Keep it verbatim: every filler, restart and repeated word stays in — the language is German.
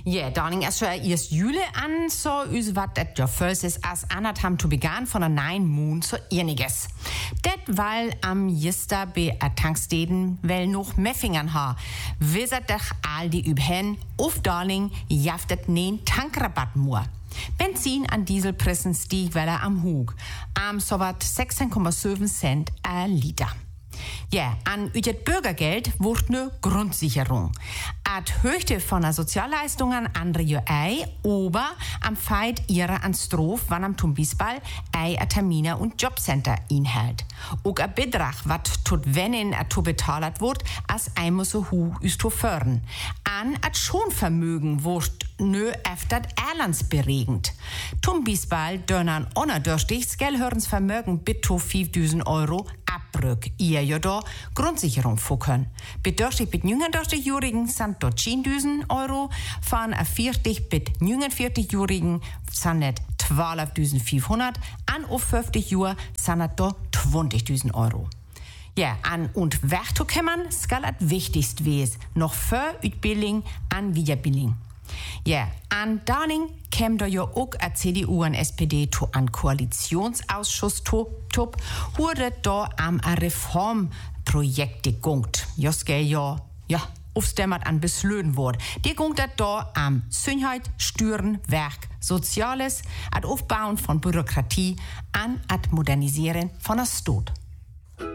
Ja, Darling, als wir erst Jule an, so ist was das ja fürs ist, als Annat haben zu begann von einer neuen Moon so einiges. Det weil am Jester bei a Tanksteden wel noch Meffingern ha. Wisset doch all die übhen, auf Darling, jaftet nen Tankrabatt mua. Benzin an Dieselpreisen stieg weil er am Hug. Am so wat sechzehn Komma sieben Cent a Liter. Ja, an üjet Bürgergeld wurde ne Grundsicherung. Ad Höchste von der Sozialleistungen andere jo ei, aber am Feit ihrer an Strof, wann am Tumbisball ei a Termine und Jobcenter inhalt. Og a Betrag, wat tot wennen a to betalat wird, as einmal so hu ist to fördern. An ad Schonvermögen wurst nö efter Erlands beregend. Tumbisball dönnern onerdürstig, Skellhörensvermögen bit to fünftausend Euro Abbrück. Ihr ja da Grundsicherung vor können. Bedürftig mit neununddreißig-Jährigen sind dort zehntausend Euro, von a vierzig mit neunundvierzig-Jährigen sind net zwölftausendfünfhundert, an auf fünfzig Jahre sind dort zwanzigtausend Euro. Ja, an und wegzukommen, skal at wichtigst wes, noch für Utbildung an Wiederbildung. Ja, an Darling käm da ja auch a C D U und S P D to an Koalitionsausschuss top, wurde da am a Reformprojekte gungt. Joske ja, ja, aufstemmert an beslöden wurde. Die gungt da am Sühnheit, Stüren, Werk, Soziales, ad Aufbauen von Bürokratie, an ad Modernisieren von der Stadt.